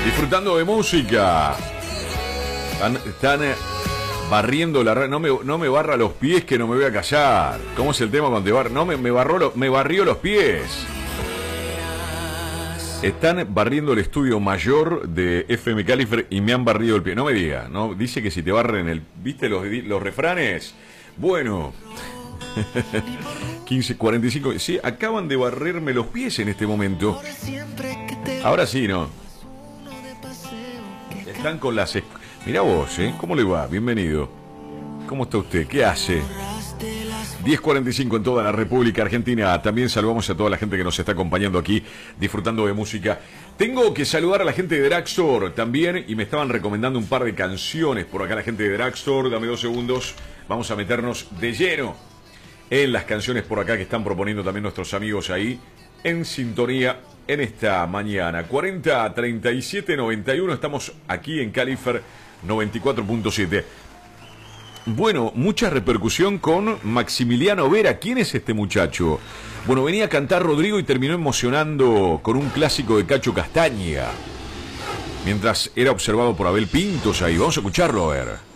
Disfrutando de música. Están barriendo la red. No me barra los pies que no me voy a callar. ¿Cómo es el tema cuando te barra? No, me barrió los pies. Están barriendo el estudio mayor de FM Califer y me han barrido el pie. No me diga, ¿no? Dice que si te barren el... ¿Viste los refranes? Bueno. 15:45. Sí, acaban de barrerme los pies en este momento. Ahora sí, ¿no? Están con las... Mirá vos, ¿eh? ¿Cómo le va? Bienvenido. ¿Cómo está usted? ¿Qué hace? 10:45 en toda la República Argentina. También saludamos a toda la gente que nos está acompañando aquí, disfrutando de música. Tengo que saludar a la gente de Dragstore también, y me estaban recomendando un par de canciones por acá la gente de Dragstore. Dame 2 segundos. Vamos a meternos de lleno en las canciones por acá que están proponiendo también nuestros amigos ahí, en sintonía en esta mañana. 40 37 91. Estamos aquí en Califer 94.7. Bueno, mucha repercusión con Maximiliano Vera. ¿Quién es este muchacho? Bueno, venía a cantar Rodrigo y terminó emocionando con un clásico de Cacho Castaña, mientras era observado por Abel Pintos ahí. Vamos a escucharlo a ver.